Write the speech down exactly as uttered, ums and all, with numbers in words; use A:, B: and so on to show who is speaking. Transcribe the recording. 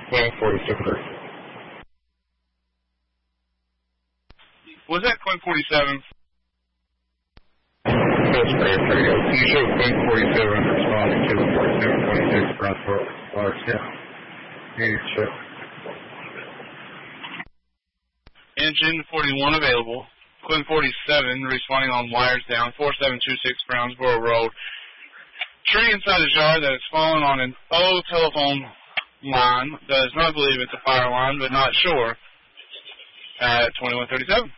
A: Queen forty-seven.
B: Was that Queen forty-seven?
A: That's correct. There you go. You show Queen forty-seven responding to the forty-seven twenty-six Brownsboro large scale. You show.
B: Engine forty-one available. Quinn forty-seven responding on wires down, four seven two six Brownsboro Road. Tree inside a jar that has fallen on an old telephone line. Does not believe it's a fire line, but not sure. At twenty-one thirty-seven.